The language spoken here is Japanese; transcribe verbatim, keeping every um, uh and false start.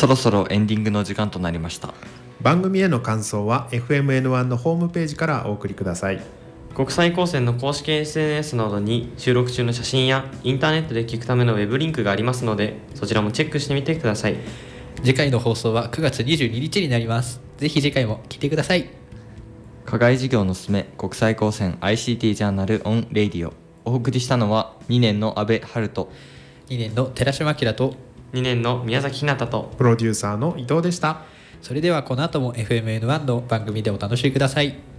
そろそろエンディングの時間となりました。 番組への感想は エフエムエヌワン のホームページからお送りください。 国際高専の公式 エスエヌエス などに収録中の写真やインターネットで聞くためのウェブリンクがありますので、そちらもチェックしてみてください。 次回の放送はくがつにじゅうににちになります。ぜひ次回も聞いてください。 課外授業のすすめ国際高専 アイシーティー ジャーナルオンレイディオ。お送りしたのはにねんの阿部春人、 にねんの寺島明とにねんの宮崎ひなたとプロデューサーの伊藤でした。 それではこの後も エフエムエヌワン の番組でお楽しみください。